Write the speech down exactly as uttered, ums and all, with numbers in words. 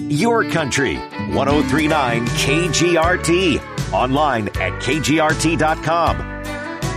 your country. one oh three point nine K G R T. Online at K G R T dot com.